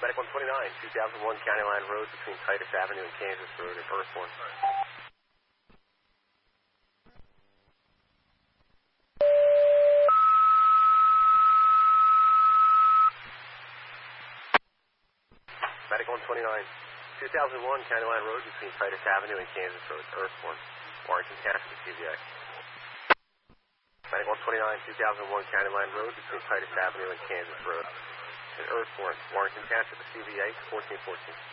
Medic 129, 2001 County Line Road between Titus Avenue and Kansas Road at Earthbourne. Medic 129, 2001 County Line Road between Titus Avenue and Kansas Road at Earthbourne, Warrington Township to CVA. Medic 129, 2001 County Line Road between Titus Avenue and Kansas Road at Earthbourne, Warrington Township to CVA 1414.